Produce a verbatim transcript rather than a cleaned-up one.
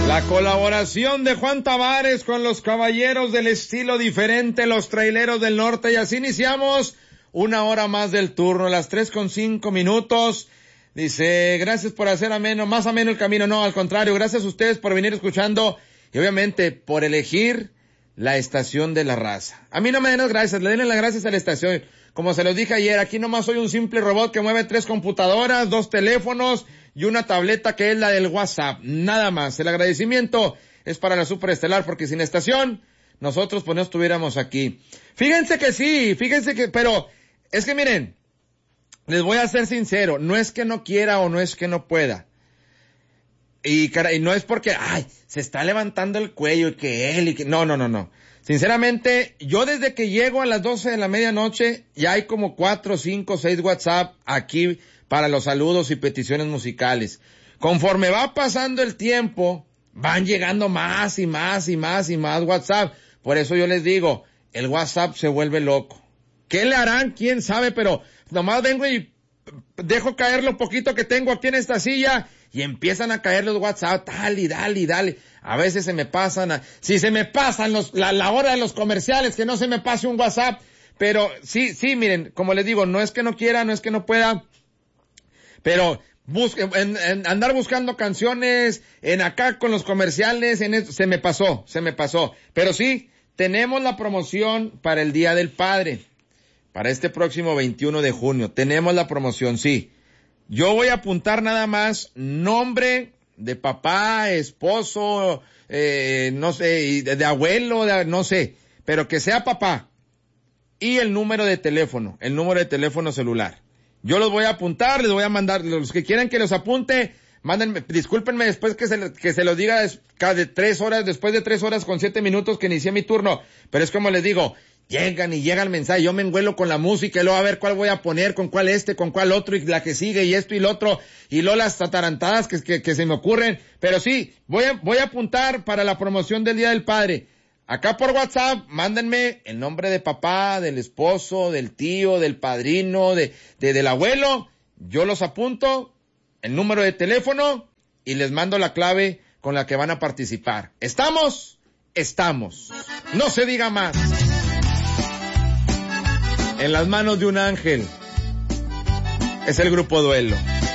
La colaboración de Juan Tavares con los caballeros del estilo diferente, los traileros del norte, y así iniciamos una hora más del turno, las tres con cinco minutos. Dice, gracias por hacer ameno, más ameno el camino. No, al contrario, gracias a ustedes por venir escuchando y obviamente por elegir la estación de la raza. A mí no me den las gracias, le den las gracias a la estación. Como se los dije ayer, aquí nomás soy un simple robot que mueve tres computadoras, dos teléfonos y una tableta que es la del WhatsApp. Nada más. El agradecimiento es para la Superestelar, porque sin estación nosotros pues no estuviéramos aquí. Fíjense que sí, fíjense que, pero es que miren, les voy a ser sincero, no es que no quiera o no es que no pueda. Y, y no es porque, ay, se está levantando el cuello y que él y que, no, no, no, no. Sinceramente, yo desde que llego a las doce de la medianoche, ya hay como cuatro, cinco, seis WhatsApp aquí para los saludos y peticiones musicales. Conforme va pasando el tiempo, van llegando más y más y más y más WhatsApp. Por eso yo les digo, el WhatsApp se vuelve loco. ¿Qué le harán? ¿Quién sabe? Pero nomás vengo y dejo caer lo poquito que tengo aquí en esta silla y empiezan a caer los WhatsApp, dale y dale y dale. A veces se me pasan, a, si se me pasan los, la, la hora de los comerciales, que no se me pase un WhatsApp. Pero sí, sí, miren, como les digo, no es que no quiera, no es que no pueda, pero busque, en, en andar buscando canciones, en acá con los comerciales, en esto, se me pasó, se me pasó. Pero sí, tenemos la promoción para el Día del Padre, para este próximo veintiuno de junio. Tenemos la promoción, sí. Yo voy a apuntar nada más nombre de papá, esposo, eh, no sé, de, de abuelo, de, no sé, pero que sea papá. Y el número de teléfono, el número de teléfono celular. Yo los voy a apuntar, les voy a mandar, los que quieran que los apunte, mándenme, discúlpenme después que se, que se los diga de tres horas, después de tres horas con siete minutos que inicié mi turno. Pero es como les digo, llegan y llega el mensaje, yo me envuelo con la música y luego a ver cuál voy a poner, con cuál este, con cuál otro y la que sigue y esto y lo otro y luego las atarantadas que, que, que se me ocurren. Pero sí, voy a, voy a apuntar para la promoción del Día del Padre. Acá por WhatsApp, mándenme el nombre de papá, del esposo, del tío, del padrino, de, de, del abuelo. Yo los apunto, el número de teléfono y les mando la clave con la que van a participar. ¿Estamos? Estamos. No se diga más. En las manos de un ángel. Es el Grupo Duelo.